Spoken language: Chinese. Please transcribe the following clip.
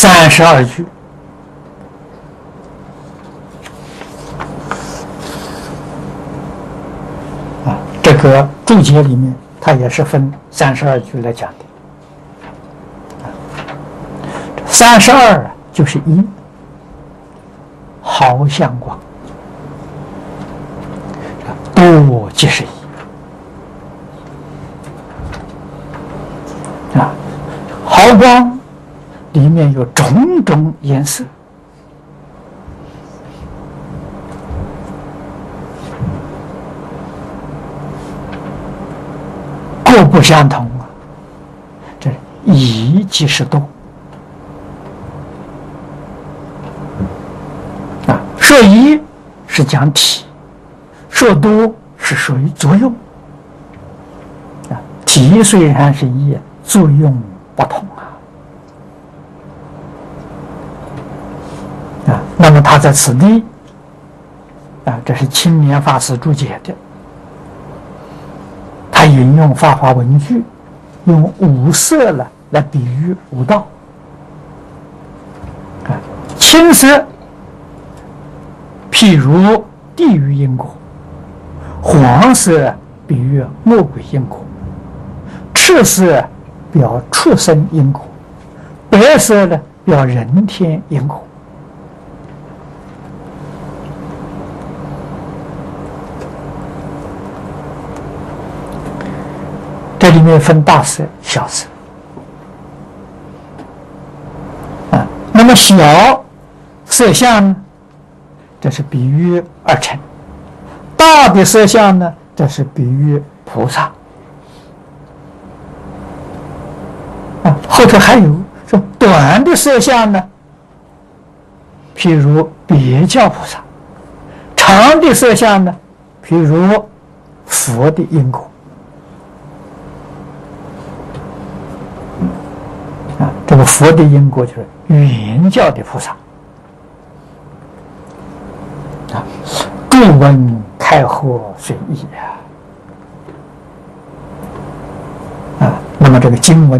32句。这个注解里面，它也是分32句来讲的。32就是一，毫相光，多即是一。毫光里面有种种颜色，各不相同啊。这一即是多啊。说一是讲体，说多是属于作用啊。体虽然是一，作用不同啊。那么他在此地啊，这是青莲法师注解的。他引用法华文句，用五色呢来比喻五道啊。青色譬如地狱因果，黄色比喻魔鬼因果，赤色表畜生因果，白色呢表人天因果。这里面分大色、小色啊。那么小色相呢，这是比喻二乘；大的色相呢，这是比喻菩萨啊。后头还有说短的色相呢，譬如别教菩萨；长的色相呢，譬如佛的因果。这个佛的因果就是原教的菩萨啊。各闻开豁随意啊。那么这个经文